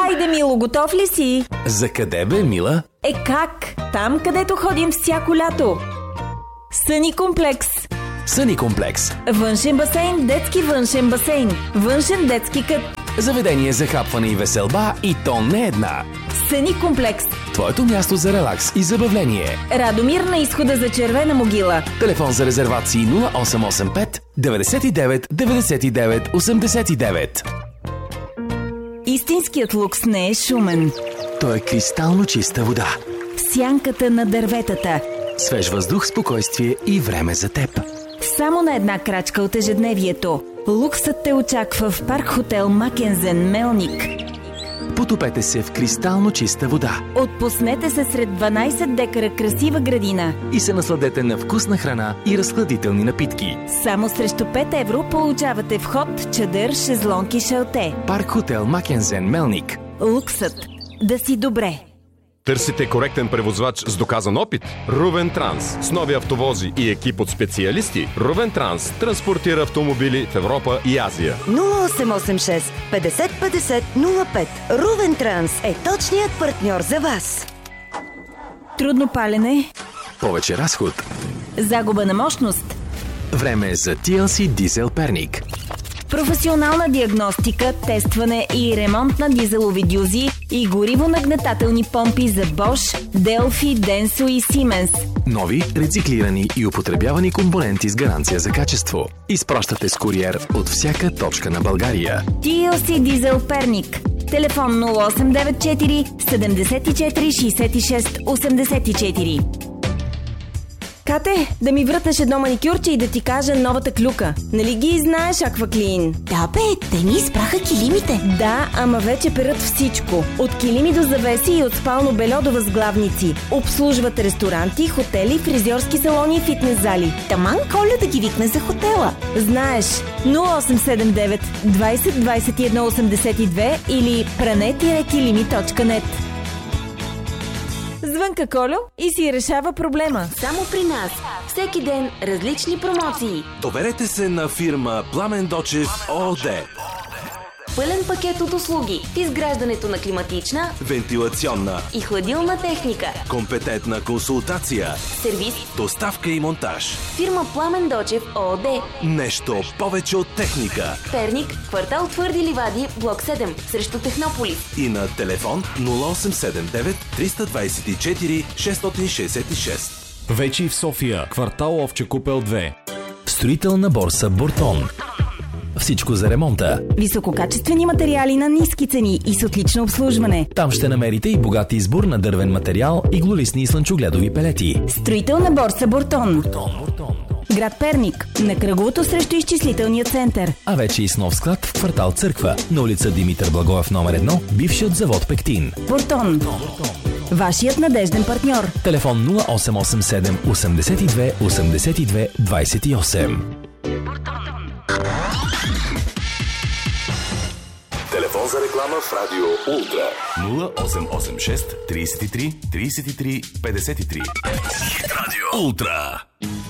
Хайде, Мило, готов ли си? За къде бе, Мила? Как? Там, където ходим всяко лято. Съни комплекс. Съни комплекс. Външен басейн, детски външен басейн. Външен детски кът. Заведение за хапване и веселба, и то не една. Съни комплекс. Твоето място за релакс и забавление. Радомир на изхода за Червена могила. Телефон за резервации 0885 99 99 89. Истинският лукс не е шумен. Той е кристално чиста вода. Сянката на дърветата. Свеж въздух, спокойствие и време за теб. Само на една крачка от ежедневието. Луксът те очаква в парк хотел Макензен, Мелник. Потопете се в кристално чиста вода. Отпуснете се сред 12 декара красива градина. И се насладете на вкусна храна и разхладителни напитки. Само срещу 5 евро получавате вход, чадър, шезлонг и шалте. Парк хотел Макензен, Мелник. Луксът. Да си добре. Търсите коректен превозвач с доказан опит? Рувен Транс. С нови автовози и екип от специалисти, Рувен Транс транспортира автомобили в Европа и Азия. 0886 50 50 05. Рувен Транс е точният партньор за вас. Трудно палене. Повече разход. Загуба на мощност. Време за TLC Дизел Перник. Професионална диагностика, тестване и ремонт на дизелови дюзи и гориво-нагнетателни помпи за Bosch, Delphi, Denso и Siemens. Нови, рециклирани и употребявани компоненти с гаранция за качество. Изпращате с куриер от всяка точка на България. TLC Дизел Перник. Телефон 0894 74 66 84. Кате, да ми вратнеш едно маникюрче и да ти кажа новата клюка. Нали ги знаеш, Акваклин? Да бе, те ни изпраха килимите. Да, ама вече перат всичко. От килими до завеси и от спално бельо до възглавници. Обслужват ресторанти, хотели, фризьорски салони и фитнес зали. Таман Коля да ги викне за хотела. Знаеш, 0879 20 21 82 или prane-kilimi.net. Звънка Колю и си решава проблема. Само при нас. Всеки ден различни промоции. Доверете се на фирма Пламен Дочев ООД. Пълен пакет от услуги в изграждането на климатична, вентилационна и хладилна техника. Компетентна консултация, Сервис, доставка и монтаж. Фирма Пламен Дочев ООД. Нещо повече от техника. Перник, квартал Твърди ливади, блок 7, срещу Технополис. И на телефон 0879 324 666. Вече и в София, квартал Овче купел 2. Строителна борса Буртон. Всичко за ремонта. Висококачествени материали на ниски цени и с отлично обслужване. Там ще намерите и богат избор на дървен материал, иглолистни и слънчогледови пелети. Строителна борса Буртон. Град Перник, на кръговото срещу изчислителния център. А вече и с нов склад в квартал Църква, на улица Димитър Благоев номер 1, бившият завод Пектин. Буртон. Вашият надежден партньор. Телефон 0887 82 82 28. Телефон за реклама в Радио Ултра 0886 33 33 53. Радио Ултра.